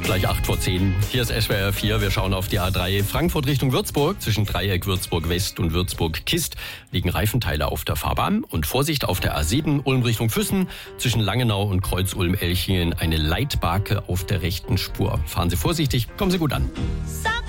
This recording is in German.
Gleich 8 vor 10. Hier ist SWR 4. Wir schauen auf die A3 Frankfurt Richtung Würzburg. Zwischen Dreieck Würzburg West und Würzburg Kist liegen Reifenteile auf der Fahrbahn. Und Vorsicht auf der A7 Ulm Richtung Füssen. Zwischen Langenau und Kreuz Ulm-Elchingen eine Leitbarke auf der rechten Spur. Fahren Sie vorsichtig, kommen Sie gut an.